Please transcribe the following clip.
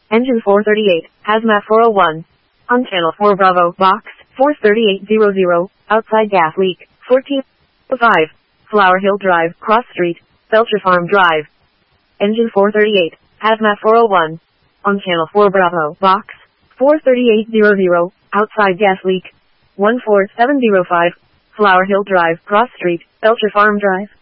Engine 438, Hazmat 401. On channel 4 Bravo, box 43800, outside gas leak, 1405, Flower Hill Drive, Cross Street, Belcher Farm Drive. Engine 438, Hazmat 401. On channel 4 Bravo, box 43800, outside gas leak, 14705, Flower Hill Drive, Cross Street, Belcher Farm Drive.